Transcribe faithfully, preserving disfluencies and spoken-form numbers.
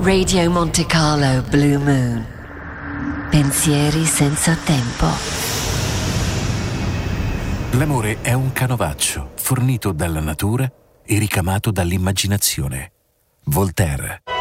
Radio Monte Carlo Blue Moon. Pensieri senza tempo. L'amore è un canovaccio fornito dalla natura e ricamato dall'immaginazione. Voltaire.